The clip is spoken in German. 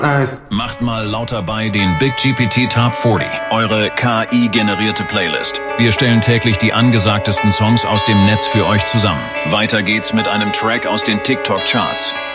Nice. Macht mal lauter bei den Big GPT Top 40, eure KI-generierte Playlist. Wir stellen täglich die angesagtesten Songs aus dem Netz für euch zusammen. Weiter geht's mit einem Track aus den TikTok-Charts.